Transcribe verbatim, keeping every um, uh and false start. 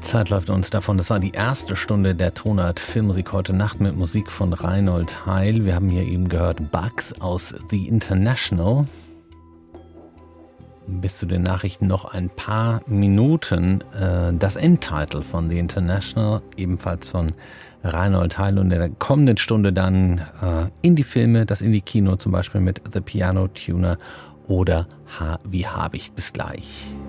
Zeit läuft uns davon. Das war die erste Stunde der Tonart Filmmusik heute Nacht mit Musik von Reinhold Heil. Wir haben hier eben gehört Bugs aus The International. Bis zu den Nachrichten noch ein paar Minuten. Äh, das Endtitle von The International, ebenfalls von Reinhold Heil. Und in der kommenden Stunde dann äh, Indie-Filme, das Indie-Kino zum Beispiel mit The Piano Tuner oder H wie Habicht. Bis gleich.